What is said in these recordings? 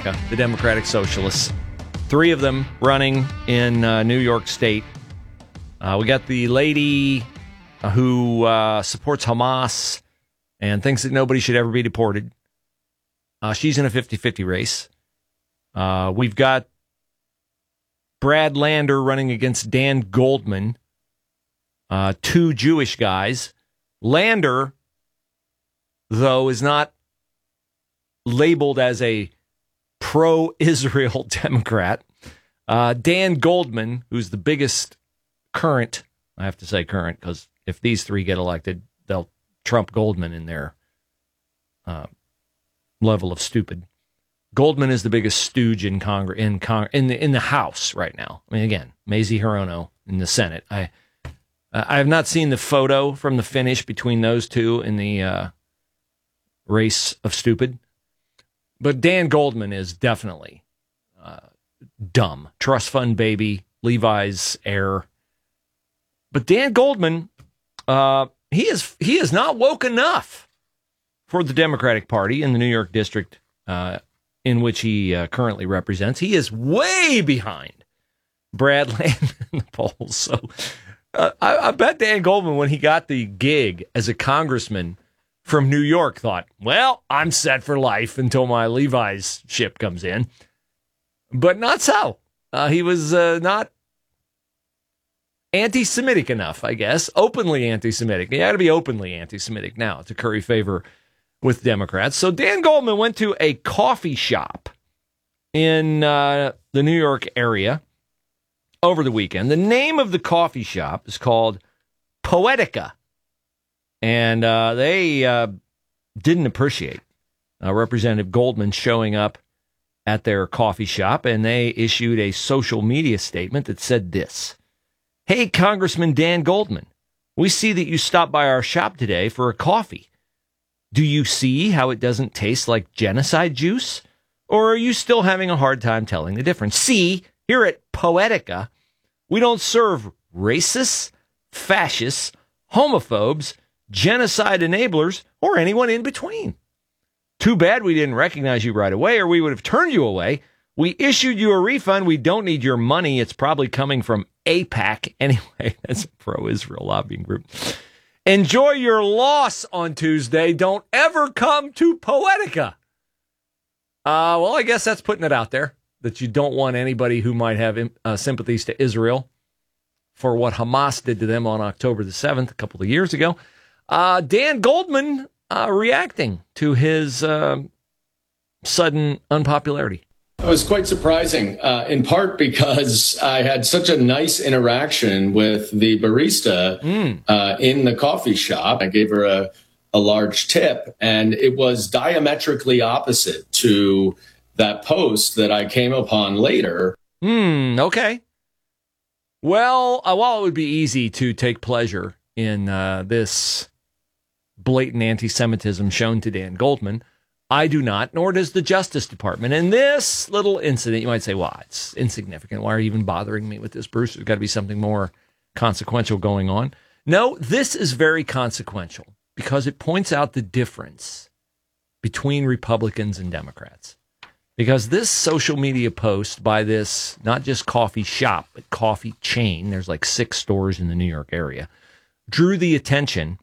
America, the Democratic Socialists. 3 of them running in New York State. We got the lady who supports Hamas and thinks that nobody should ever be deported. She's in a 50-50 race. We've got Brad Lander running against Dan Goldman, 2 Jewish guys. Lander, though, is not labeled as a pro-Israel Democrat. Dan Goldman, who's the biggest current, I have to say current, because if these 3 get elected, they'll trump Goldman in their level of stupid. Goldman is the biggest stooge in Congress, in the House right now. I mean, again, Mazie Hirono in the Senate. I have not seen the photo from the finish between those 2 in the race of stupid, but Dan Goldman is definitely dumb. Trust fund baby, Levi's heir. But Dan Goldman, he is not woke enough for the Democratic Party in the New York district in which he currently represents. He is way behind Brad Lander in the polls. So I bet Dan Goldman, when he got the gig as a congressman from New York, thought, well, I'm set for life until my Levi's ship comes in. But not so. He was not anti-Semitic enough, I guess. Openly anti-Semitic. You got to be openly anti-Semitic now to curry favor with Democrats. So Dan Goldman went to a coffee shop in the New York area over the weekend. The name of the coffee shop is called Poetica. And they didn't appreciate Representative Goldman showing up at their coffee shop, and they issued a social media statement that said this: "Hey, Congressman Dan Goldman, we see that you stopped by our shop today for a coffee. Do you see how it doesn't taste like genocide juice? Or are you still having a hard time telling the difference? See, here at Poetica, we don't serve racists, fascists, homophobes, genocide enablers, or anyone in between. Too bad we didn't recognize you right away, or we would have turned you away. We issued you a refund. We don't need your money. It's probably coming from AIPAC. Anyway, that's a pro-Israel lobbying group. Enjoy your loss on Tuesday. Don't ever come to Poetica." Well, I guess that's putting it out there, that you don't want anybody who might have sympathies to Israel for what Hamas did to them on October the 7th, a couple of years ago. Dan Goldman reacting to his sudden unpopularity. It was quite surprising, in part because I had such a nice interaction with the barista in the coffee shop. I gave her a large tip, and it was diametrically opposite to that post that I came upon later. Okay. Well, while it would be easy to take pleasure in this blatant anti-Semitism shown to Dan Goldman, I do not, nor does the Justice Department. And this little incident, you might say, well, it's insignificant. Why are you even bothering me with this, Bruce? There's got to be something more consequential going on. No, this is very consequential because it points out the difference between Republicans and Democrats. Because this social media post by this, not just coffee shop, but coffee chain, there's like 6 stores in the New York area, drew the attention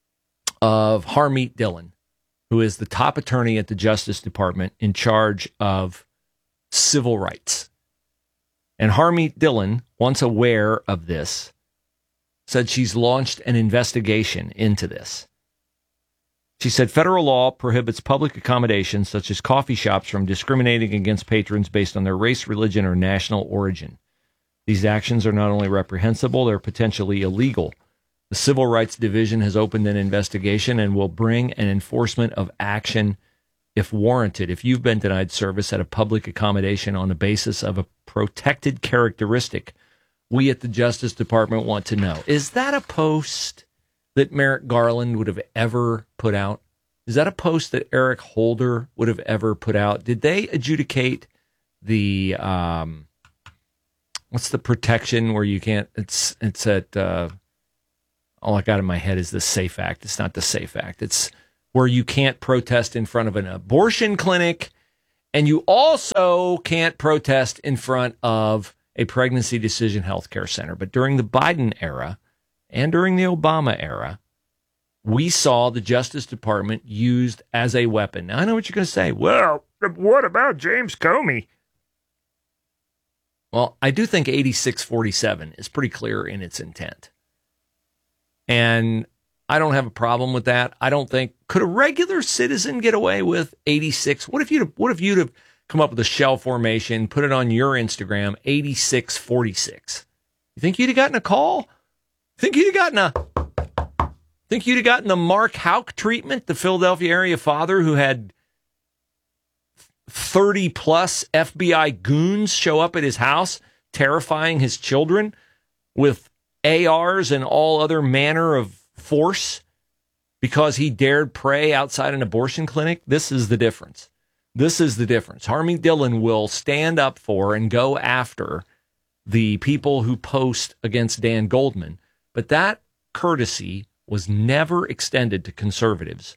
of Harmeet Dillon, who is the top attorney at the Justice Department in charge of civil rights. And Harmeet Dillon, once aware of this, said she's launched an investigation into this. She said federal law prohibits public accommodations such as coffee shops from discriminating against patrons based on their race, religion, or national origin. These actions are not only reprehensible, they're potentially illegal. The Civil Rights Division has opened an investigation and will bring an enforcement of action if warranted. If you've been denied service at a public accommodation on the basis of a protected characteristic, we at the Justice Department want to know. Is that a post that Merrick Garland would have ever put out? Is that a post that Eric Holder would have ever put out? Did they adjudicate the, what's the protection where you can't, it's at, all I got in my head is the SAFE Act. It's not the SAFE Act. It's where you can't protest in front of an abortion clinic And you also can't protest in front of a pregnancy decision healthcare center. But during the Biden era and during the Obama era, we saw the Justice Department used as a weapon. Now, I know what you're going to say. Well, what about James Comey? Well, I do think 8647 is pretty clear in its intent. And I don't have a problem with that. I don't think, could a regular citizen get away with 86? What if you'd have come up with a shell formation, put it on your Instagram, 8646? You think you'd have gotten a call? Think you'd have gotten the Mark Houck treatment, the Philadelphia area father who had 30 plus FBI goons show up at his house, terrifying his children with ARs and all other manner of force because he dared pray outside an abortion clinic? This is the difference. Harmeet Dillon will stand up for and go after the people who post against Dan Goldman, but that courtesy was never extended to conservatives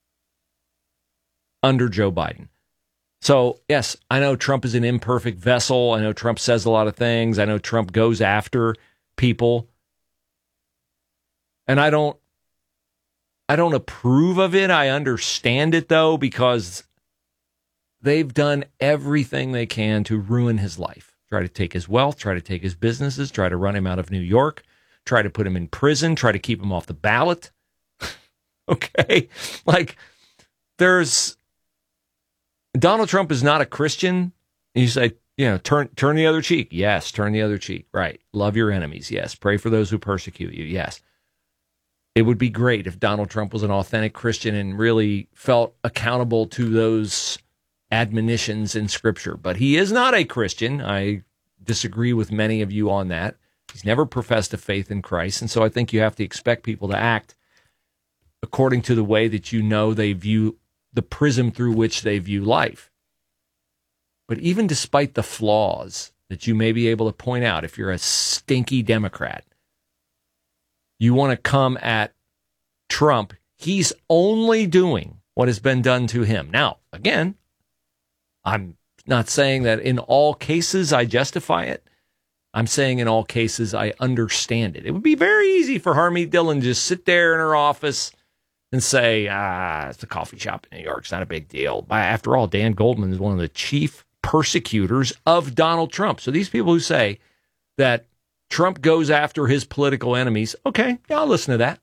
under Joe Biden. So, yes, I know Trump is an imperfect vessel. I know Trump says a lot of things. I know Trump goes after people. And I don't approve of it. I understand it, though, because they've done everything they can to ruin his life. Try to take his wealth, try to take his businesses, try to run him out of New York, try to put him in prison, try to keep him off the ballot. Okay? Like, Donald Trump is not a Christian. You say, turn the other cheek. Yes, turn the other cheek. Right. Love your enemies. Yes. Pray for those who persecute you. Yes. It would be great if Donald Trump was an authentic Christian and really felt accountable to those admonitions in Scripture. But he is not a Christian. I disagree with many of you on that. He's never professed a faith in Christ. And so I think you have to expect people to act according to the way that they view the prism through which they view life. But even despite the flaws that you may be able to point out, if you're a stinky Democrat, you want to come at Trump, he's only doing what has been done to him. Now, again, I'm not saying that in all cases I justify it. I'm saying in all cases I understand it. It would be very easy for Harmeet Dillon to just sit there in her office and say, it's a coffee shop in New York. It's not a big deal. After all, Dan Goldman is one of the chief persecutors of Donald Trump. So these people who say that Trump goes after his political enemies, okay, yeah, I'll listen to that.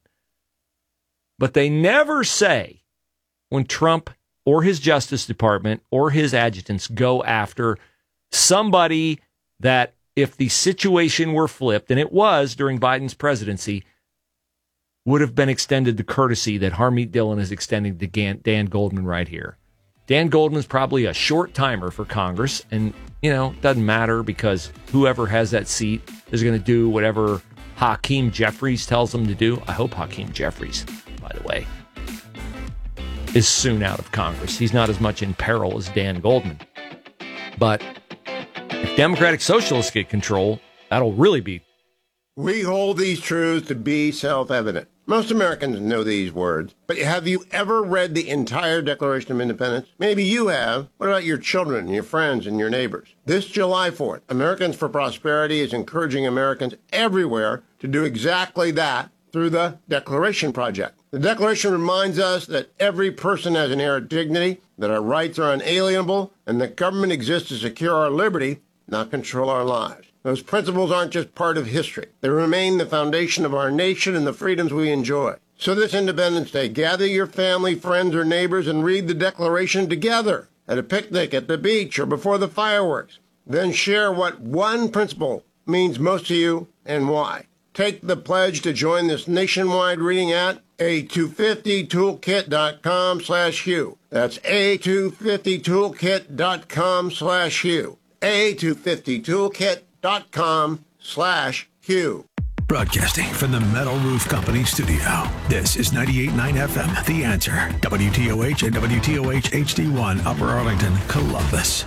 But they never say when Trump or his Justice Department or his adjutants go after somebody that, if the situation were flipped, and it was during Biden's presidency, would have been extended the courtesy that Harmeet Dillon is extending to Dan Goldman right here. Dan Goldman's probably a short timer for Congress, and, doesn't matter because whoever has that seat is going to do whatever Hakeem Jeffries tells them to do. I hope Hakeem Jeffries, by the way, is soon out of Congress. He's not as much in peril as Dan Goldman. But if Democratic Socialists get control, that'll really be. We hold these truths to be self-evident. Most Americans know these words, but have you ever read the entire Declaration of Independence? Maybe you have. What about your children, your friends, and your neighbors? This July 4th, Americans for Prosperity is encouraging Americans everywhere to do exactly that through the Declaration Project. The Declaration reminds us that every person has inherent dignity, that our rights are unalienable, and that government exists to secure our liberty, not control our lives. Those principles aren't just part of history. They remain the foundation of our nation and the freedoms we enjoy. So this Independence Day, gather your family, friends, or neighbors and read the Declaration together at a picnic, at the beach, or before the fireworks. Then share what one principle means most to you and why. Take the pledge to join this nationwide reading at a250toolkit.com/Hugh. That's a250toolkit.com/Hugh. a250toolkit.com/Hugh. Broadcasting from the Metal Roof Company studio. This is 98.9 FM, The Answer. WTOH and WTOH HD1, Upper Arlington, Columbus.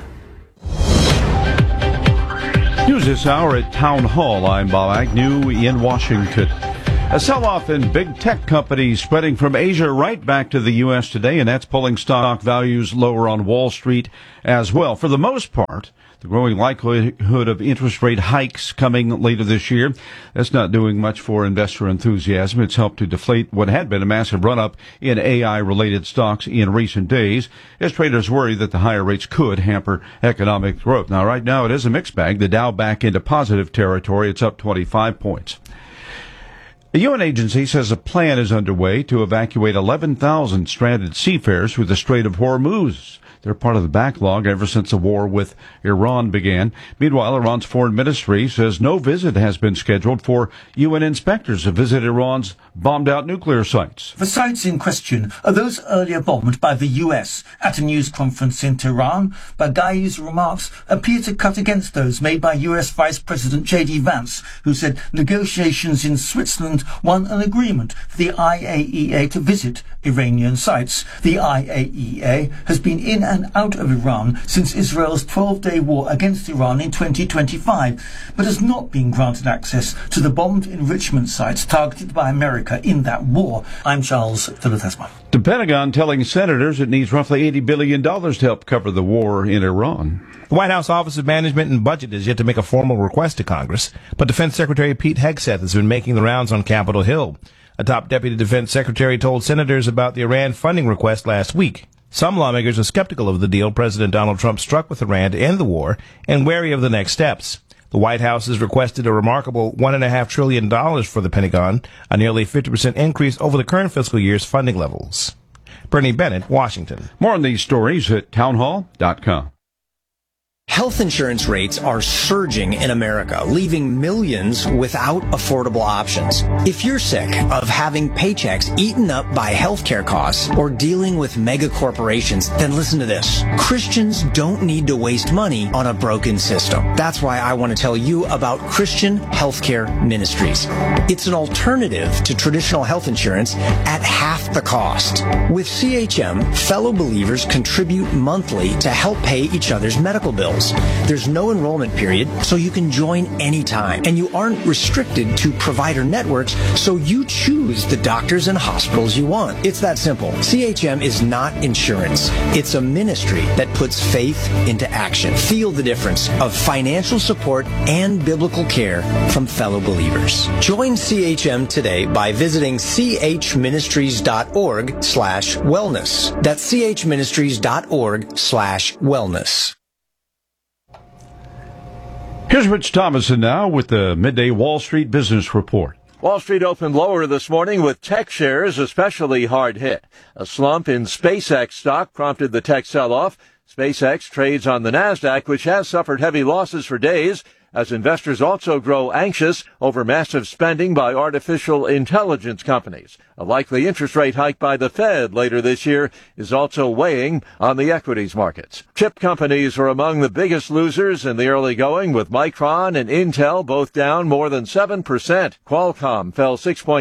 News this hour at Town Hall. I'm Bob Agnew in Washington. A sell-off in big tech companies spreading from Asia right back to the U.S. today, and that's pulling stock values lower on Wall Street as well. For the most part, the growing likelihood of interest rate hikes coming later this year, that's not doing much for investor enthusiasm. It's helped to deflate what had been a massive run-up in AI-related stocks in recent days, as traders worry that the higher rates could hamper economic growth. Now, right now, it is a mixed bag. The Dow back into positive territory. It's up 25 points. The UN agency says a plan is underway to evacuate 11,000 stranded seafarers through the Strait of Hormuz. They're part of the backlog ever since the war with Iran began. Meanwhile, Iran's foreign ministry says no visit has been scheduled for UN inspectors to visit Iran's bombed-out nuclear sites. The sites in question are those earlier bombed by the US. At a news conference in Tehran, Baghai's remarks appear to cut against those made by US Vice President J.D. Vance, who said negotiations in Switzerland won an agreement for the IAEA to visit Iranian sites. The IAEA has been in and out of Iran since Israel's 12-day war against Iran in 2025, but has not been granted access to the bombed enrichment sites targeted by America in that war. I'm Charles Philithesma. The Pentagon telling senators it needs roughly $80 billion to help cover the war in Iran. The White House Office of Management and Budget has yet to make a formal request to Congress, but Defense Secretary Pete Hegseth has been making the rounds on Capitol Hill. A top deputy defense secretary told senators about the Iran funding request last week. Some lawmakers are skeptical of the deal President Donald Trump struck with Iran to end the war and wary of the next steps. The White House has requested a remarkable $1.5 trillion for the Pentagon, a nearly 50% increase over the current fiscal year's funding levels. Bernie Bennett, Washington. More on these stories at townhall.com. Health insurance rates are surging in America, leaving millions without affordable options. If you're sick of having paychecks eaten up by healthcare costs or dealing with mega corporations, then listen to this. Christians don't need to waste money on a broken system. That's why I want to tell you about Christian Healthcare Ministries. It's an alternative to traditional health insurance at half the cost. With CHM, fellow believers contribute monthly to help pay each other's medical bills. There's no enrollment period, so you can join anytime. And you aren't restricted to provider networks, so you choose the doctors and hospitals you want. It's that simple. CHM is not insurance. It's a ministry that puts faith into action. Feel the difference of financial support and biblical care from fellow believers. Join CHM today by visiting chministries.org/wellness. That's chministries.org/wellness. Here's Rich Thomason now with the Midday Wall Street Business Report. Wall Street opened lower this morning with tech shares especially hard hit. A slump in SpaceX stock prompted the tech sell-off. SpaceX trades on the NASDAQ, which has suffered heavy losses for days, as investors also grow anxious over massive spending by artificial intelligence companies. A likely interest rate hike by the Fed later this year is also weighing on the equities markets. Chip companies are among the biggest losers in the early going, with Micron and Intel both down more than 7%. Qualcomm fell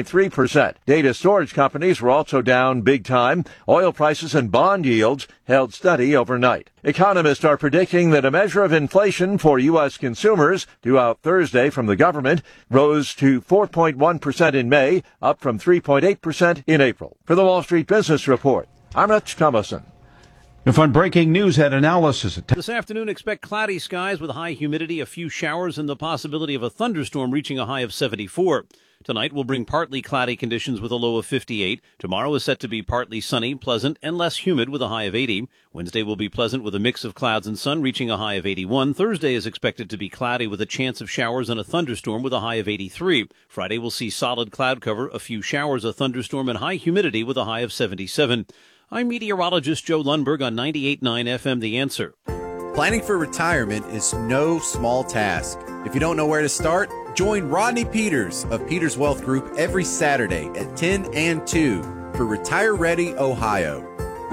6.3%. Data storage companies were also down big time. Oil prices and bond yields held steady overnight. Economists are predicting that a measure of inflation for U.S. consumers due out Thursday from the government rose to 4.1% in May, up from 3.8% in April. For the Wall Street Business Report, I'm Rich Thomason. You'll find breaking news and analysis. This afternoon, expect cloudy skies with high humidity, a few showers, and the possibility of a thunderstorm reaching a high of 74. Tonight will bring partly cloudy conditions with a low of 58. Tomorrow is set to be partly sunny, pleasant, and less humid with a high of 80. Wednesday will be pleasant with a mix of clouds and sun, reaching a high of 81. Thursday is expected to be cloudy with a chance of showers and a thunderstorm with a high of 83. Friday will see solid cloud cover, a few showers, a thunderstorm, and high humidity with a high of 77. I'm meteorologist Joe Lundberg on 98.9 FM The Answer. Planning for retirement is no small task. If you don't know where to start, join Rodney Peters of Peters Wealth Group every Saturday at 10 and 2 for Retire Ready Ohio.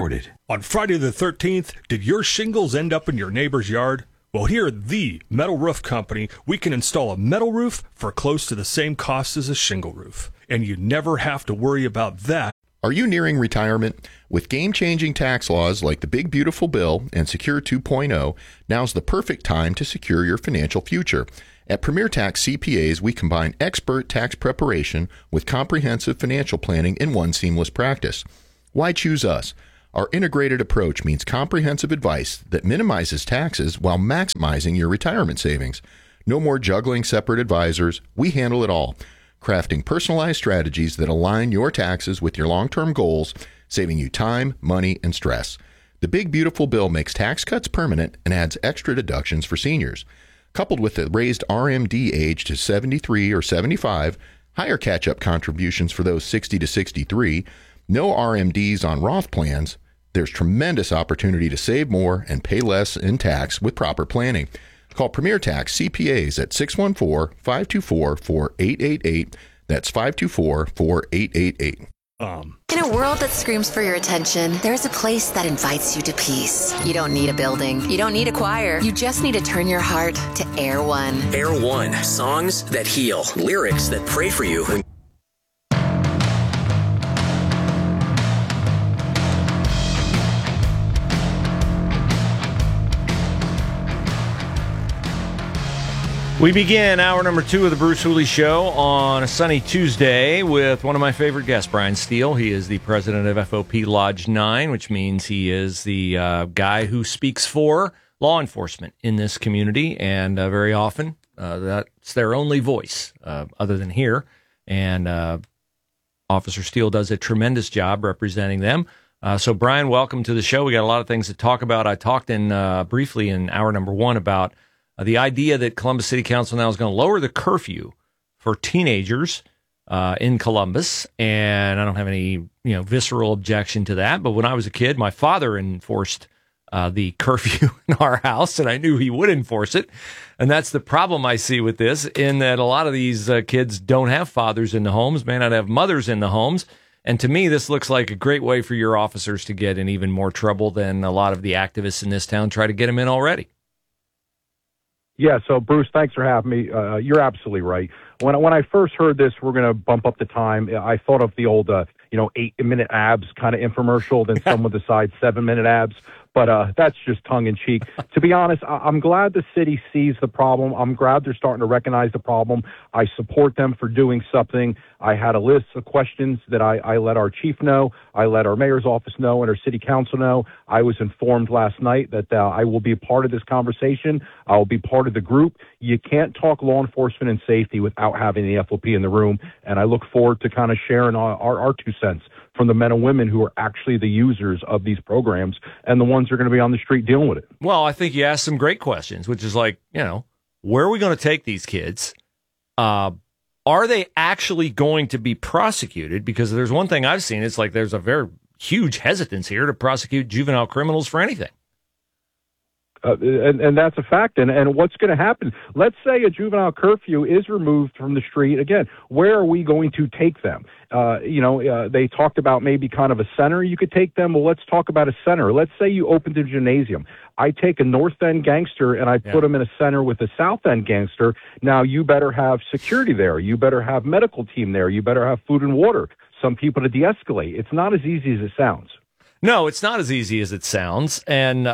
On Friday the 13th, did your shingles end up in your neighbor's yard? Well, here at the Metal Roof Company, we can install a metal roof for close to the same cost as a shingle roof. And you never have to worry about that. Are you nearing retirement? With game-changing tax laws like the Big Beautiful Bill and Secure 2.0, now's the perfect time to secure your financial future. At Premier Tax CPAs, we combine expert tax preparation with comprehensive financial planning in one seamless practice. Why choose us? Our integrated approach means comprehensive advice that minimizes taxes while maximizing your retirement savings. No more juggling separate advisors. We handle it all, crafting personalized strategies that align your taxes with your long-term goals, saving you time, money, and stress. The Big Beautiful Bill makes tax cuts permanent and adds extra deductions for seniors. Coupled with the raised RMD age to 73 or 75, higher catch-up contributions for those 60 to 63, no RMDs on Roth plans, there's tremendous opportunity to save more and pay less in tax with proper planning. Call Premier Tax CPAs at 614-524-4888. That's 524-4888. In a world that screams for your attention, there's a place that invites you to peace. You don't need a building. You don't need a choir. You just need to turn your heart to Air One. Air One. Songs that heal. Lyrics that pray for you. We begin hour number 2 of the Bruce Hooley Show on a sunny Tuesday with one of my favorite guests, Brian Steele. He is the president of FOP Lodge 9, which means he is the guy who speaks for law enforcement in this community, and very often that's their only voice other than here. And Officer Steele does a tremendous job representing them. So, Brian, welcome to the show. We got a lot of things to talk about. I talked briefly in hour number 1 about the idea that Columbus City Council now is going to lower the curfew for teenagers in Columbus, and I don't have any visceral objection to that. But when I was a kid, my father enforced the curfew in our house, and I knew he would enforce it. And that's the problem I see with this, in that a lot of these kids don't have fathers in the homes, may not have mothers in the homes. And to me, this looks like a great way for your officers to get in even more trouble than a lot of the activists in this town try to get them in already. Yeah, so Bruce, thanks for having me. You're absolutely right. When I first heard this, we're going to bump up the time, I thought of the old, 8-minute abs kind of infomercial, then someone decides 7-minute abs. But that's just tongue-in-cheek. To be honest, I'm glad the city sees the problem. I'm glad they're starting to recognize the problem. I support them for doing something. I had a list of questions that I let our chief know. I let our mayor's office know and our city council know. I was informed last night that I will be a part of this conversation. I'll be part of the group. You can't talk law enforcement and safety without having the FOP in the room, and I look forward to kind of sharing our 2 cents from the men and women who are actually the users of these programs and the ones who are going to be on the street dealing with it. Well, I think you asked some great questions, which is like, where are we going to take these kids? Are they actually going to be prosecuted? Because there's one thing I've seen, it's like there's a very huge hesitance here to prosecute juvenile criminals for anything. And that's a fact. And what's going to happen? Let's say a juvenile curfew is removed from the street. Again, where are we going to take them? They talked about maybe kind of a center you could take them. Well, let's talk about a center. Let's say you opened a gymnasium. I take a North End gangster and I put him in a center with a South End gangster. Now, you better have security there. You better have medical team there. You better have food and water, some people to de-escalate. It's not as easy as it sounds. No, it's not as easy as it sounds. And,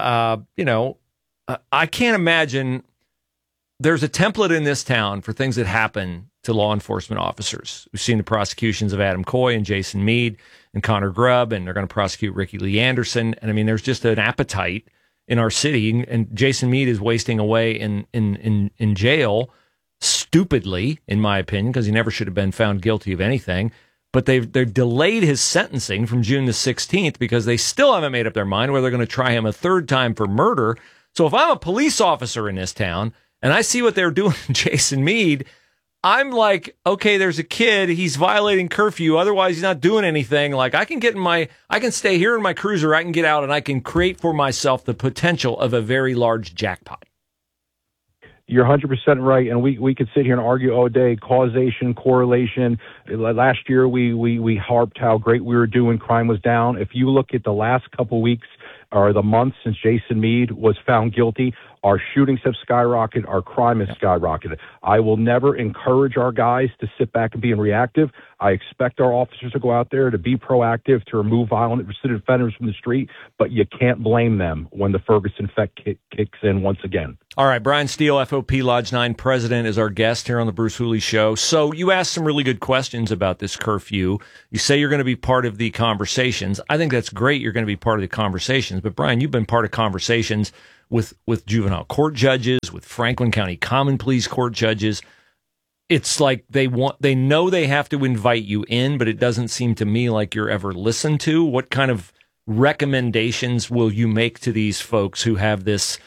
I can't imagine there's a template in this town for things that happen to law enforcement officers. We've seen the prosecutions of Adam Coy and Jason Meade and Connor Grubb, and they're going to prosecute Ricky Lee Anderson. And I mean, there's just an appetite in our city, and Jason Meade is wasting away in jail stupidly, in my opinion, because he never should have been found guilty of anything. But they've delayed his sentencing from June the 16th because they still haven't made up their mind whether they're going to try him a third time for murder. So if I'm a police officer in this town and I see what they're doing to Jason Meade, I'm like, okay, there's a kid, he's violating curfew, otherwise he's not doing anything. Like, I can stay here in my cruiser, I can get out, and I can create for myself the potential of a very large jackpot. You're 100% right, and we could sit here and argue all day, causation, correlation. Last year, we harped how great we were doing, crime was down. If you look at the last couple weeks, or the months since Jason Meade was found guilty, Our shootings have skyrocketed. Our crime has skyrocketed. I will never encourage our guys to sit back and be reactive. I expect our officers to go out there to be proactive, to remove violent recidivist offenders from the street, but you can't blame them when the Ferguson effect kicks in once again. All right, Brian Steele, FOP Lodge 9 president, is our guest here on the Bruce Hooley Show. So you asked some really good questions about this curfew. You say you're going to be part of the conversations. I think that's great you're going to be part of the conversations. But, Brian, you've been part of conversations with juvenile court judges, with Franklin County Common Pleas court judges. It's like they know they have to invite you in, but it doesn't seem to me like you're ever listened to. What kind of recommendations will you make to these folks who have this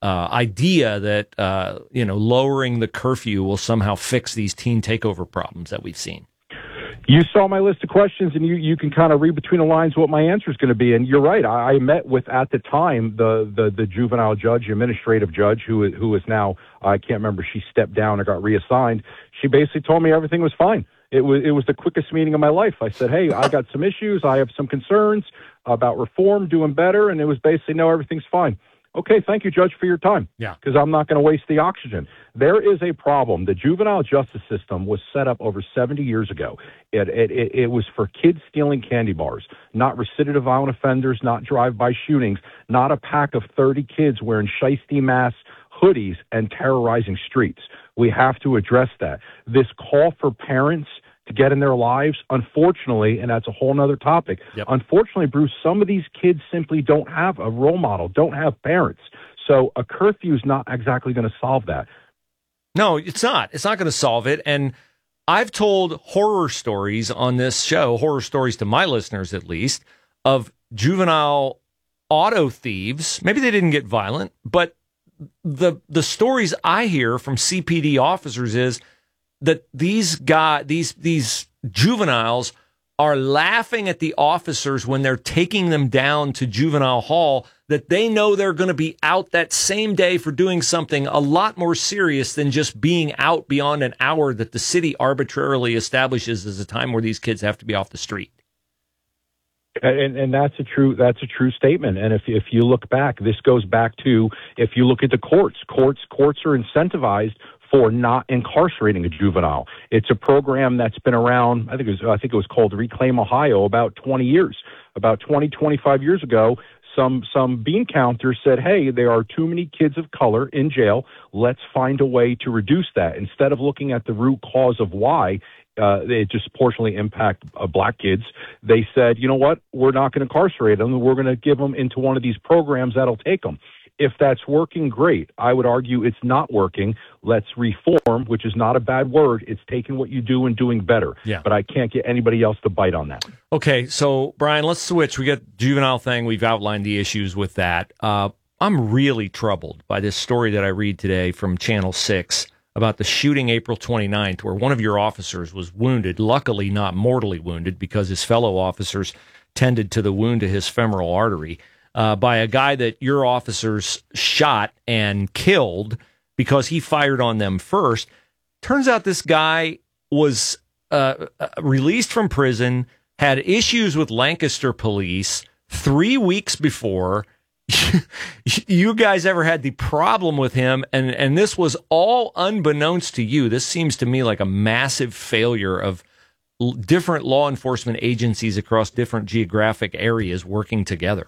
idea that lowering the curfew will somehow fix these teen takeover problems that we've seen? You saw my list of questions, and you can kind of read between the lines what my answer is going to be. And you're right. I met with, at the time, the juvenile judge, administrative judge, who is now, I can't remember, she stepped down or got reassigned. She basically told me everything was fine. It was the quickest meeting of my life. I said, hey, I got some issues. I have some concerns about reform, doing better. And it was basically, no, everything's fine. Okay, thank you, Judge, for your time. Yeah. Because I'm not going to waste the oxygen. There is a problem. The juvenile justice system was set up over 70 years ago. It was for kids stealing candy bars, not recidivistic violent offenders, not drive-by shootings, not a pack of 30 kids wearing shiesty masks, hoodies, and terrorizing streets. We have to address that. This call for parents to get in their lives, unfortunately, and that's a whole other topic. Yep. Unfortunately, Bruce, some of these kids simply don't have a role model, don't have parents. So a curfew is not exactly going to solve that. No, it's not. It's not going to solve it. And I've told horror stories on this show, horror stories to my listeners at least, of juvenile auto thieves. Maybe they didn't get violent, but the stories I hear from CPD officers is that these juveniles are laughing at the officers when they're taking them down to juvenile hall, that they know they're going to be out that same day for doing something a lot more serious than just being out beyond an hour that the city arbitrarily establishes as a time where these kids have to be off the street. And that's a true statement. And if you look back, this goes back to, if you look at the courts are incentivized for not incarcerating a juvenile. It's a program that's been around, I think it was called Reclaim Ohio, about 20 years. About 25 years ago, some bean counters said, hey, there are too many kids of color in jail. Let's find a way to reduce that. Instead of looking at the root cause of why they disproportionately impact black kids, they said, you know what, we're not going to incarcerate them. We're going to give them into one of these programs that'll take them. If that's working, great. I would argue it's not working. Let's reform, which is not a bad word. It's taking what you do and doing better. Yeah. But I can't get anybody else to bite on that. Okay, so, Brian, let's switch. We got juvenile thing. We've outlined the issues with that. I'm really troubled by this story that I read today from Channel 6 about the shooting April 29th, where one of your officers was wounded, luckily not mortally wounded because his fellow officers tended to the wound to his femoral artery. By a guy that your officers shot and killed because he fired on them first. Turns out this guy was released from prison, had issues with Lancaster police 3 weeks before you guys ever had the problem with him, and this was all unbeknownst to you. This seems to me like a massive failure of different law enforcement agencies across different geographic areas working together.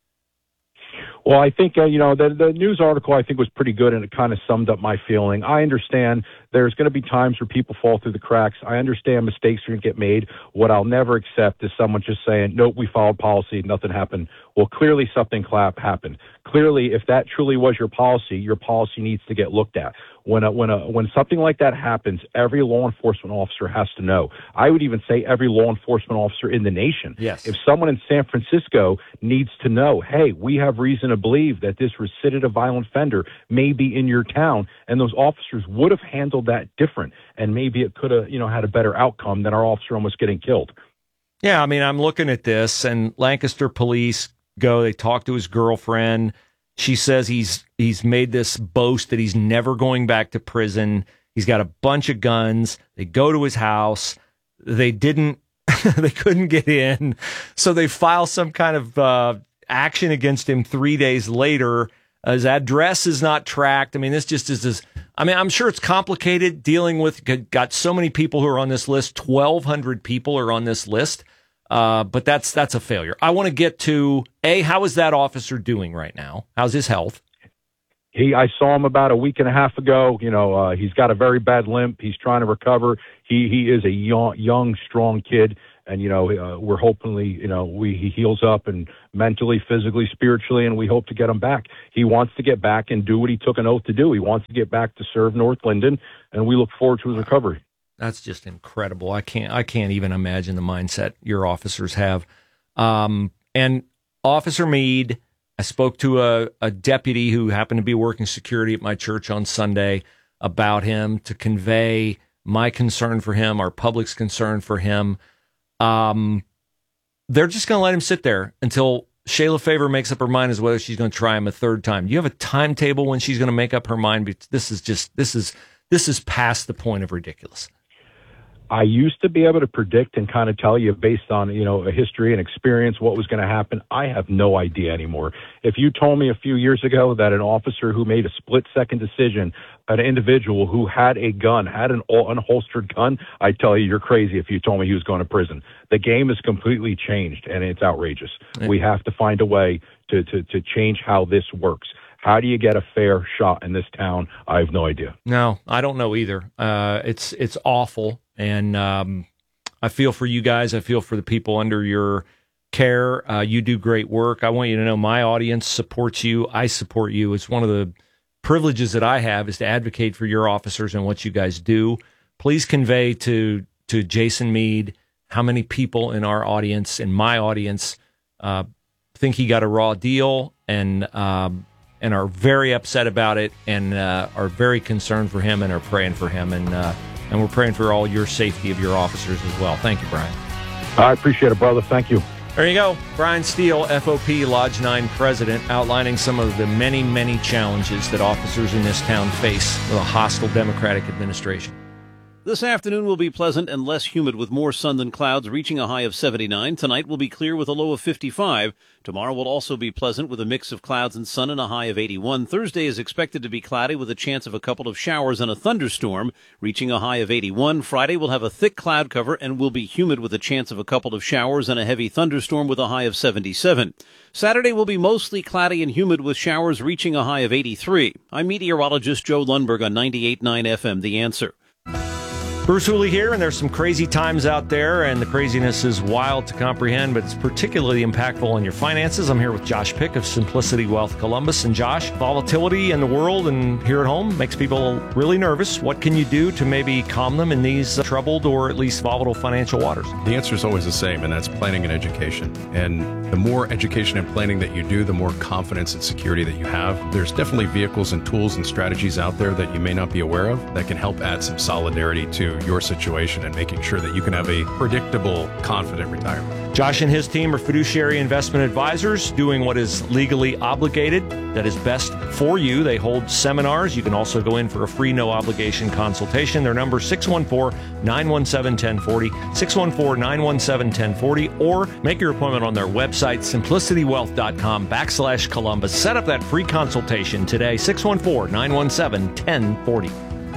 Well, I think, the news article, I think, was pretty good, and it kind of summed up my feeling. I understand there's going to be times where people fall through the cracks. I understand mistakes are going to get made. What I'll never accept is someone just saying, nope, we followed policy, nothing happened. Well, clearly something happened. Clearly, if that truly was your policy needs to get looked at. When something like that happens, every law enforcement officer has to know. I would even say every law enforcement officer in the nation. Yes. If someone in San Francisco needs to know, hey, we have reason to believe that this recidivistic violent offender may be in your town, and those officers would have handled that different, and maybe it could have, had a better outcome than our officer almost getting killed. Yeah, I mean, I'm looking at this, and Lancaster police they talk to his girlfriend. She says he's made this boast that he's never going back to prison. He's got a bunch of guns. They go to his house. They couldn't get in. So they file some kind of action against him 3 days later. His address is not tracked. I mean, this just is. I mean, I'm sure it's complicated dealing with. Got so many people who are on this list. 1,200 people are on this list. But that's a failure. I want to get to how is that officer doing right now? How's his health? I saw him about a week and a half ago. He's got a very bad limp. He's trying to recover. He is a young, strong kid. And, we're hopefully, he heals up and mentally, physically, spiritually, and we hope to get him back. He wants to get back and do what he took an oath to do. He wants to get back to serve North Linden, and we look forward to his recovery. That's just incredible. I can't even imagine the mindset your officers have. And Officer Meade, I spoke to a deputy who happened to be working security at my church on Sunday about him to convey my concern for him, our public's concern for him. They're just going to let him sit there until Shayla Favor makes up her mind as whether she's going to try him a third time. Do you have a timetable when she's going to make up her mind? This is past the point of ridiculous. I used to be able to predict and kind of tell you based on, a history and experience what was going to happen. I have no idea anymore. If you told me a few years ago that an officer who made a split-second decision, an individual who had a gun, had an unholstered gun, I'd tell you're crazy if you told me he was going to prison. The game has completely changed, and it's outrageous. Yeah. We have to find a way to change how this works. How do you get a fair shot in this town? I have no idea. No, I don't know either. It's awful. And I feel for you guys. I feel for the people under your care. You do great work. I want you to know my audience supports you. I support you. It's one of the privileges that I have is to advocate for your officers and what you guys do. Please convey to Jason Meade how many people in our audience, in my audience, think he got a raw deal and are very upset about it and are very concerned for him and are praying for him. And we're praying for all your safety of your officers as well. Thank you, Brian. I appreciate it, brother. Thank you. There you go. Brian Steele, FOP Lodge 9 president, outlining some of the many, many challenges that officers in this town face with a hostile Democratic administration. This afternoon will be pleasant and less humid with more sun than clouds, reaching a high of 79. Tonight will be clear with a low of 55. Tomorrow will also be pleasant with a mix of clouds and sun and a high of 81. Thursday is expected to be cloudy with a chance of a couple of showers and a thunderstorm, reaching a high of 81. Friday will have a thick cloud cover and will be humid with a chance of a couple of showers and a heavy thunderstorm with a high of 77. Saturday will be mostly cloudy and humid with showers reaching a high of 83. I'm meteorologist Joe Lundberg on 98.9 FM, The Answer. Bruce Hooley here, and there's some crazy times out there, and the craziness is wild to comprehend, but it's particularly impactful on your finances. I'm here with Josh Pick of Simplicity Wealth Columbus. And Josh, volatility in the world and here at home makes people really nervous. What can you do to maybe calm them in these troubled or at least volatile financial waters? The answer is always the same, and that's planning and education. And the more education and planning that you do, the more confidence and security that you have. There's definitely vehicles and tools and strategies out there that you may not be aware of that can help add some solidarity to your situation and making sure that you can have a predictable, confident retirement. Josh and his team are fiduciary investment advisors doing what is legally obligated, that is best for you. They hold seminars. You can also go in for a free, no-obligation consultation. Their number is 614-917-1040, 614-917-1040, or make your appointment on their website, simplicitywealth.com/Columbus. Set up that free consultation today, 614-917-1040.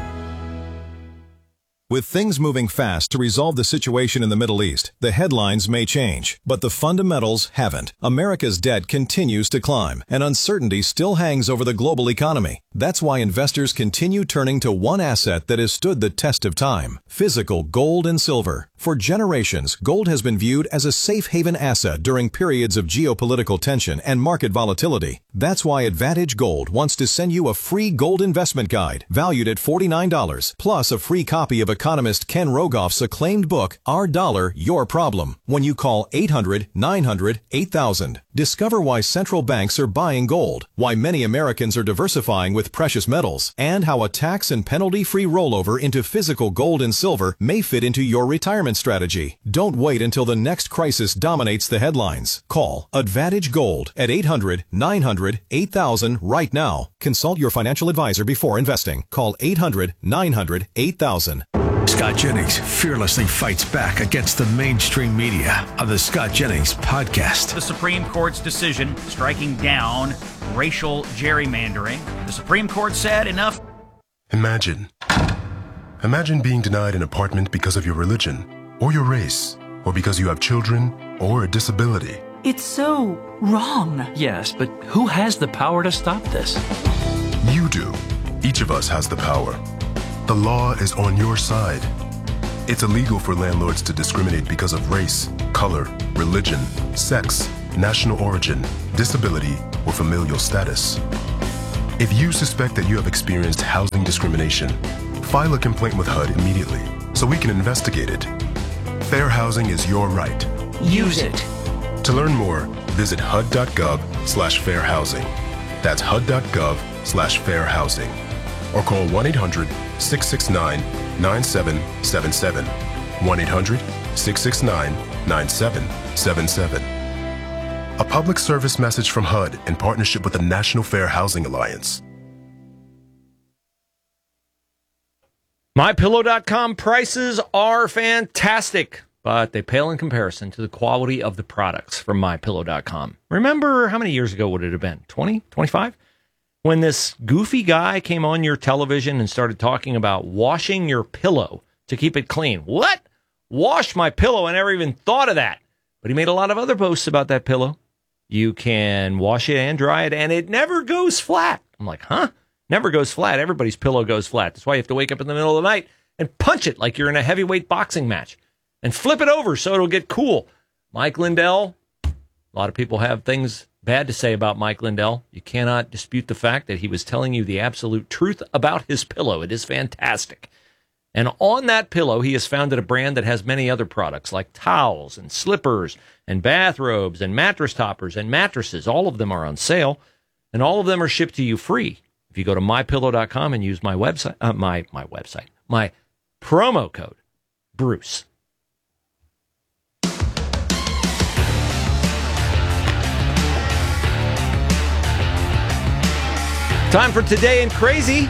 With things moving fast to resolve the situation in the Middle East, the headlines may change, but the fundamentals haven't. America's debt continues to climb, and uncertainty still hangs over the global economy. That's why investors continue turning to one asset that has stood the test of time: physical gold and silver. For generations, gold has been viewed as a safe haven asset during periods of geopolitical tension and market volatility. That's why Advantage Gold wants to send you a free gold investment guide valued at $49, plus a free copy of economist Ken Rogoff's acclaimed book, Our Dollar, Your Problem, when you call 800-900-8000. Discover why central banks are buying gold, why many Americans are diversifying with precious metals, and how a tax and penalty-free rollover into physical gold and silver may fit into your retirement strategy. Don't wait until the next crisis dominates the headlines. Call Advantage Gold at 800-900-8000 right now. Consult your financial advisor before investing. Call 800-900-8000. Scott Jennings fearlessly fights back against the mainstream media on the Scott Jennings podcast. The Supreme Court's decision striking down racial gerrymandering. The Supreme Court said enough. Imagine being denied an apartment because of your religion or your race or because you have children or a disability. It's so wrong. Yes, but who has the power to stop this? You do. Each of us has the power. The law is on your side. It's illegal for landlords to discriminate because of race, color, religion, sex, national origin, disability, or familial status. If you suspect that you have experienced housing discrimination, file a complaint with HUD immediately so we can investigate it. Fair housing is your right. Use it. To learn more, visit hud.gov/fairhousing. That's hud.gov/fairhousing. Or call 1-800-669-9777. 1-800-669-9777. A public service message from HUD in partnership with the National Fair Housing Alliance. MyPillow.com prices are fantastic, but they pale in comparison to the quality of the products from MyPillow.com. Remember, how many years ago would it have been? 20, 25? When this goofy guy came on your television and started talking about washing your pillow to keep it clean. What? Wash my pillow? I never even thought of that. But he made a lot of other posts about that pillow. You can wash it and dry it, and it never goes flat. I'm like, huh? Never goes flat. Everybody's pillow goes flat. That's why you have to wake up in the middle of the night and punch it like you're in a heavyweight boxing match and flip it over so it'll get cool. Mike Lindell, a lot of people have things bad to say about Mike Lindell. You cannot dispute the fact that he was telling you the absolute truth about his pillow. It is fantastic. And on that pillow, he has founded a brand that has many other products like towels and slippers and bathrobes and mattress toppers and mattresses. All of them are on sale, and all of them are shipped to you free. If you go to mypillow.com and use my website, my promo code, Bruce. Time for Today in Crazy.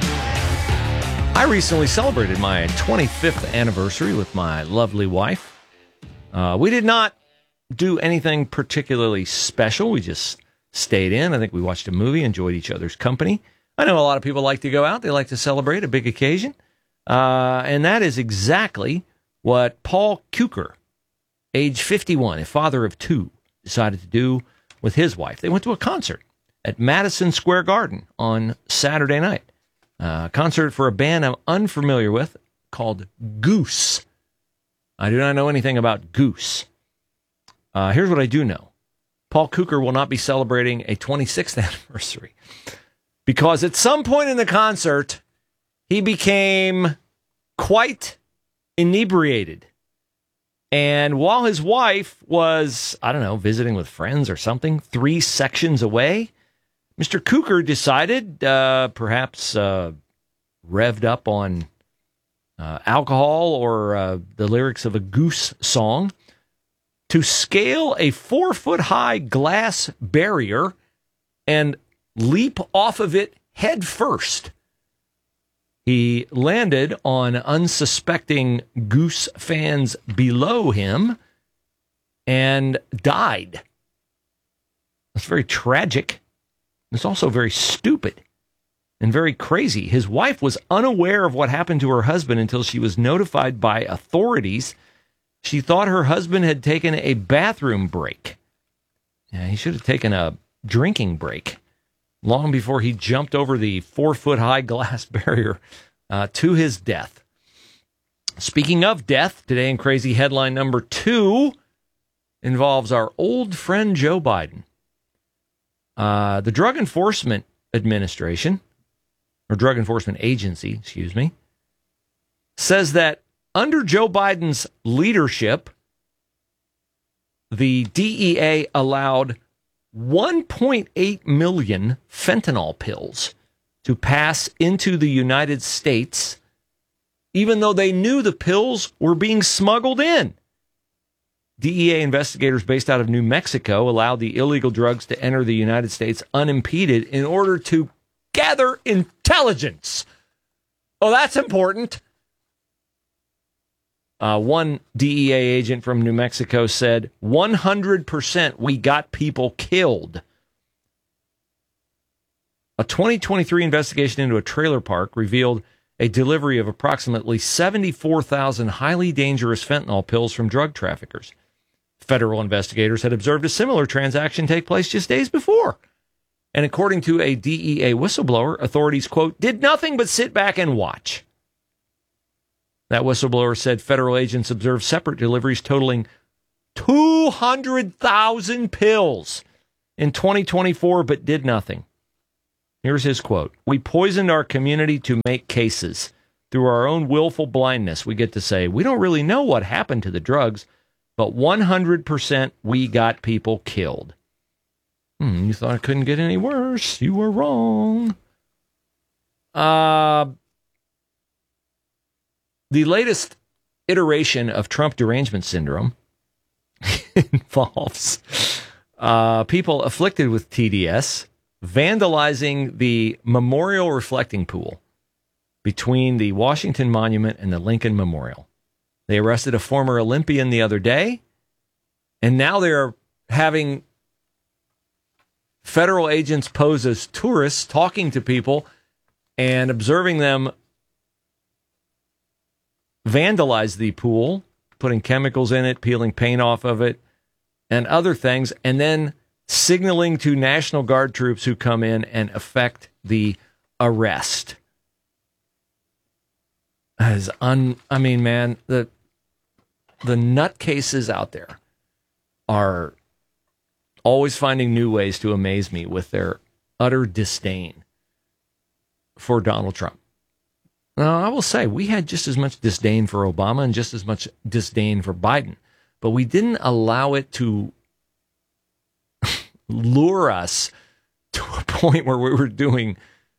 I recently celebrated my 25th anniversary with my lovely wife. We did not do anything particularly special. We just stayed in. I think we watched a movie, enjoyed each other's company. I know a lot of people like to go out. They like to celebrate a big occasion. And that is exactly what Paul Kuker, age 51, a father of two, decided to do with his wife. They went to a concert at Madison Square Garden on Saturday night. A concert for a band I'm unfamiliar with called Goose. I do not know anything about Goose. Here's what I do know. Paul Kuker will not be celebrating a 26th anniversary because at some point in the concert, he became quite inebriated. And while his wife was, I don't know, visiting with friends or something, 3 sections away, Mr. Kuker decided, perhaps revved up on alcohol or the lyrics of a Goose song, to scale a 4-foot-high glass barrier and leap off of it head first. He landed on unsuspecting Goose fans below him and died. That's very tragic. It's also very stupid and very crazy. His wife was unaware of what happened to her husband until she was notified by authorities. She thought her husband had taken a bathroom break. Yeah, he should have taken a drinking break long before he jumped over the 4-foot-high glass barrier to his death. Speaking of death, today in Crazy headline number 2 involves our old friend Joe Biden. The Drug Enforcement Administration, or Drug Enforcement Agency, excuse me, says that under Joe Biden's leadership, the DEA allowed 1.8 million fentanyl pills to pass into the United States, even though they knew the pills were being smuggled in. DEA investigators based out of New Mexico allowed the illegal drugs to enter the United States unimpeded in order to gather intelligence. Oh, that's important. One DEA agent from New Mexico said, 100% we got people killed. A 2023 investigation into a trailer park revealed a delivery of approximately 74,000 highly dangerous fentanyl pills from drug traffickers. Federal investigators had observed a similar transaction take place just days before. And according to a DEA whistleblower, authorities, quote, did nothing but sit back and watch. That whistleblower said federal agents observed separate deliveries totaling 200,000 pills in 2024, but did nothing. Here's his quote. We poisoned our community to make cases. Through our own willful blindness, we get to say, we don't really know what happened to the drugs, but 100% we got people killed. You thought it couldn't get any worse. You were wrong. The latest iteration of Trump derangement syndrome involves people afflicted with TDS vandalizing the memorial reflecting pool between the Washington Monument and the Lincoln Memorial. They arrested a former Olympian the other day, and now they're having federal agents pose as tourists, talking to people and observing them vandalize the pool, putting chemicals in it, peeling paint off of it, and other things, and then signaling to National Guard troops who come in and effect the arrest. Man, the nutcases out there are always finding new ways to amaze me with their utter disdain for Donald Trump. Now, I will say, we had just as much disdain for Obama and just as much disdain for Biden, but we didn't allow it to lure us to a point where we were doing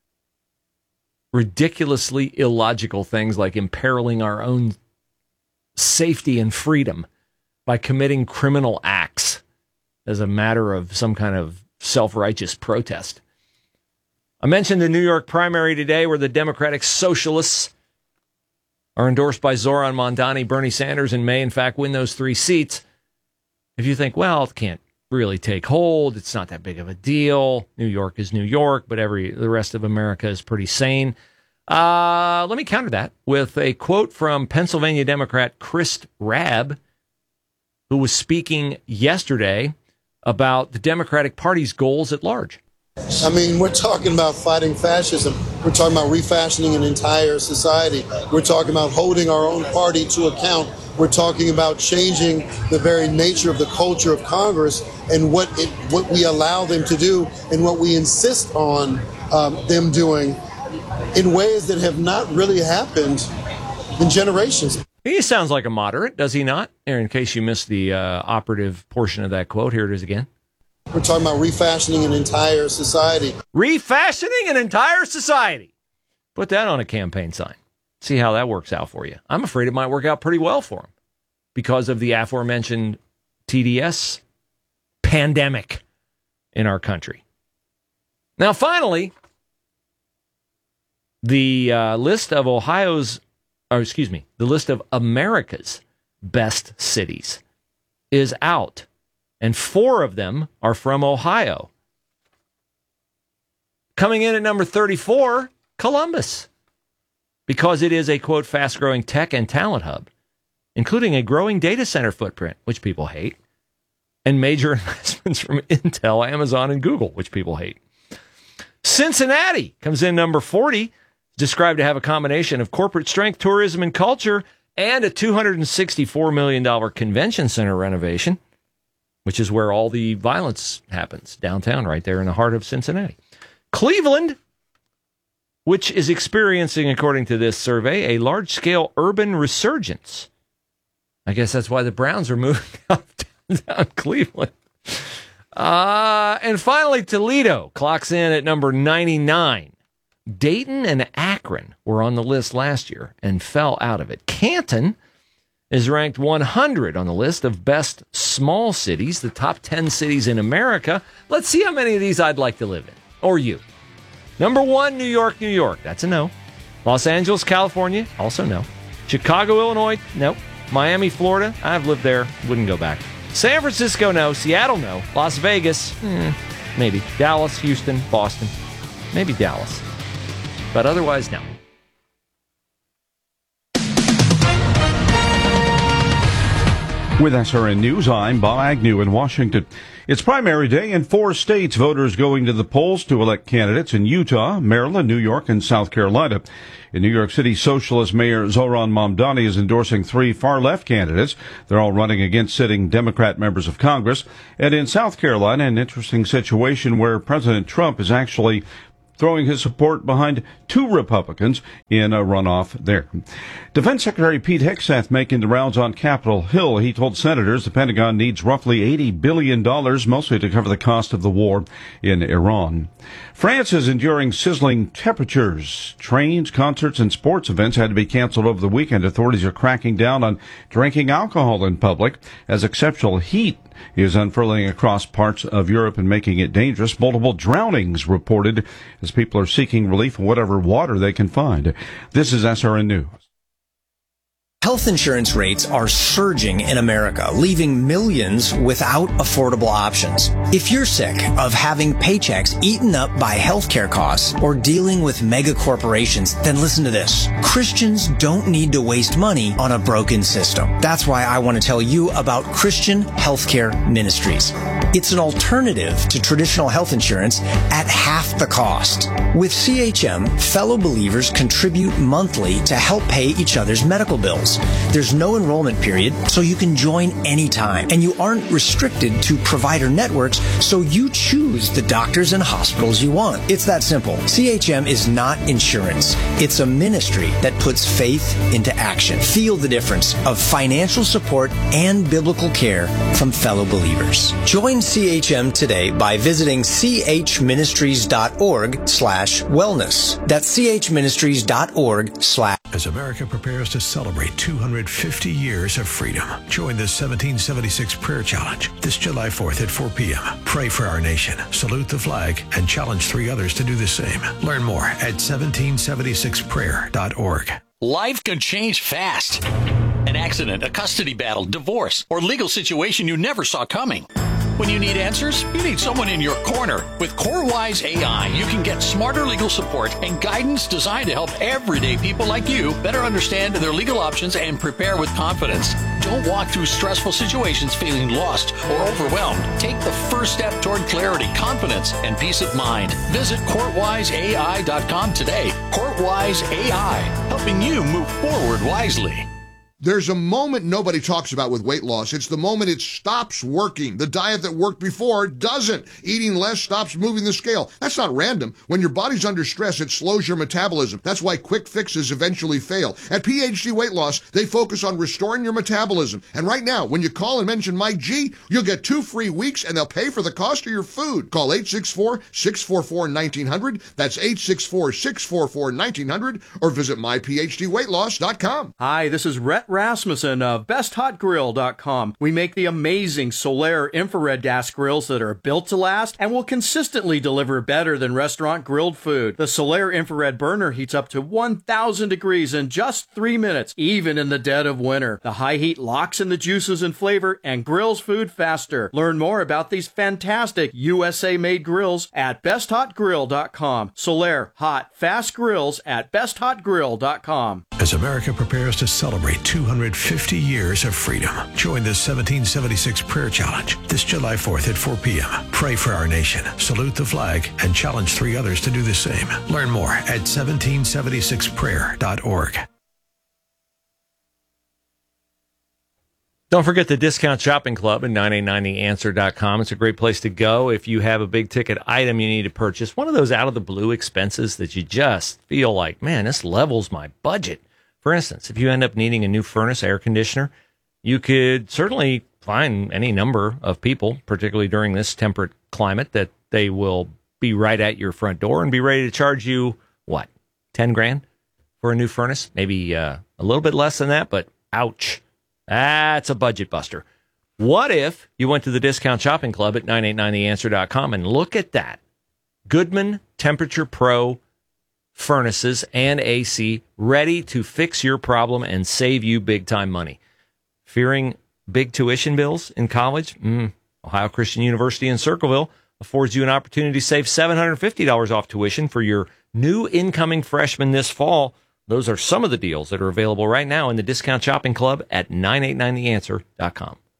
ridiculously illogical things like imperiling our own safety and freedom by committing criminal acts as a matter of some kind of self-righteous protest. I mentioned the New York primary today where the Democratic Socialists are endorsed by Zoran Mondani, Bernie Sanders, and may, in fact, win those 3 seats. If you think, well, it can't really take hold, it's not that big of a deal. New York is New York, but the rest of America is pretty sane. Let me counter that with a quote from Pennsylvania Democrat Chris Rabb, who was speaking yesterday about the Democratic Party's goals at large. I mean, we're talking about fighting fascism. We're talking about refashioning an entire society. We're talking about holding our own party to account. We're talking about changing the very nature of the culture of Congress and what we allow them to do and what we insist on them doing in ways that have not really happened in generations. He sounds like a moderate, does he not? In case you missed the operative portion of that quote, here it is again. We're talking about refashioning an entire society. Refashioning an entire society. Put that on a campaign sign. See how that works out for you. I'm afraid it might work out pretty well for him because of the aforementioned TDS pandemic in our country. Now, finally, the list of the list of America's best cities is out. And 4 of them are from Ohio. Coming in at number 34, Columbus, because it is a, quote, fast-growing tech and talent hub, including a growing data center footprint, which people hate, and major investments from Intel, Amazon, and Google, which people hate. Cincinnati comes in number 40, described to have a combination of corporate strength, tourism, and culture, and a $264 million convention center renovation, which is where all the violence happens, downtown, right there in the heart of Cincinnati. Cleveland, which is experiencing, according to this survey, a large-scale urban resurgence. I guess that's why the Browns are moving up downtown Cleveland. And finally, Toledo clocks in at number 99. Dayton and Akron were on the list last year and fell out of it. Canton is ranked 100 on the list of best small cities, the top 10 cities in America. Let's see how many of these I'd like to live in, or you. Number 1, New York, New York. That's a no. Los Angeles, California. Also no. Chicago, Illinois. Nope. Miami, Florida, I've lived there, wouldn't go back. San Francisco, no. Seattle, no. Las Vegas, maybe. Dallas, Houston, Boston, maybe Dallas. But otherwise, no. With SRN News, I'm Bob Agnew in Washington. It's primary day in 4 states. Voters going to the polls to elect candidates in Utah, Maryland, New York, and South Carolina. In New York City, Socialist Mayor Zohran Mamdani is endorsing 3 far-left candidates. They're all running against sitting Democrat members of Congress. And in South Carolina, an interesting situation where President Trump is actually throwing his support behind 2 Republicans in a runoff there. Defense Secretary Pete Hegseth making the rounds on Capitol Hill. He told senators the Pentagon needs roughly $80 billion, mostly to cover the cost of the war in Iran. France is enduring sizzling temperatures. Trains, concerts, and sports events had to be canceled over the weekend. Authorities are cracking down on drinking alcohol in public as exceptional heat is unfurling across parts of Europe and making it dangerous. Multiple drownings reported as people are seeking relief in whatever water they can find. This is SRN News. Health insurance rates are surging in America, leaving millions without affordable options. If you're sick of having paychecks eaten up by healthcare costs or dealing with mega corporations, then listen to this. Christians don't need to waste money on a broken system. That's why I want to tell you about Christian Healthcare Ministries. It's an alternative to traditional health insurance at half the cost. With CHM, fellow believers contribute monthly to help pay each other's medical bills. There's no enrollment period, so you can join anytime. And you aren't restricted to provider networks, so you choose the doctors and hospitals you want. It's that simple. CHM is not insurance. It's a ministry that puts faith into action. Feel the difference of financial support and biblical care from fellow believers. Join CHM today by visiting chministries.org/wellness. That's chministries.org/. As America prepares to celebrate 250 years of freedom, join the 1776 Prayer Challenge this July 4th at 4 p.m. Pray for our nation, salute the flag, and challenge 3 others to do the same. Learn more at 1776prayer.org. Life can change fast. An accident, a custody battle, divorce, or legal situation you never saw coming. When you need answers, you need someone in your corner. With CoreWise AI, you can get smarter legal support and guidance designed to help everyday people like you better understand their legal options and prepare with confidence. Don't walk through stressful situations feeling lost or overwhelmed. Take the first step toward clarity, confidence, and peace of mind. Visit CourtWiseAI.com today. CourtWise AI, helping you move forward wisely. There's a moment nobody talks about with weight loss. It's the moment it stops working. The diet that worked before doesn't. Eating less stops moving the scale. That's not random. When your body's under stress, it slows your metabolism. That's why quick fixes eventually fail. At PhD Weight Loss, they focus on restoring your metabolism. And right now, when you call and mention Mike G, you'll get 2 free weeks and they'll pay for the cost of your food. Call 864-644-1900. That's 864-644-1900 or visit myphdweightloss.com. Hi, this is Rhett Rasmussen of BestHotGrill.com. We make the amazing Solaire infrared gas grills that are built to last and will consistently deliver better than restaurant grilled food. The Solaire infrared burner heats up to 1,000 degrees in just 3 minutes, even in the dead of winter. The high heat locks in the juices and flavor and grills food faster. Learn more about these fantastic USA-made grills at BestHotGrill.com. Solaire hot, fast grills at BestHotGrill.com. As America prepares to celebrate 250 years of freedom, join the 1776 Prayer Challenge this July 4th at 4 p.m. Pray for our nation, salute the flag, and challenge 3 others to do the same. Learn more at 1776prayer.org. Don't forget the Discount Shopping Club at 989theanswer.com. It's a great place to go if you have a big-ticket item you need to purchase, one of those out-of-the-blue expenses that you just feel like, man, this levels my budget. For instance, if you end up needing a new furnace, air conditioner, you could certainly find any number of people, particularly during this temperate climate, that they will be right at your front door and be ready to charge you, what, 10 grand for a new furnace? Maybe a little bit less than that, but ouch. That's a budget buster. What if you went to the Discount Shopping Club at 989theanswer.com and look at that? Goodman Temperature Pro furnaces and AC ready to fix your problem and save you big time money. Fearing big tuition bills in college? Ohio Christian University in Circleville affords you an opportunity to save $750 off tuition for your new incoming freshman this fall. Those are some of the deals that are available right now in the Discount Shopping Club at 989theanswer.com.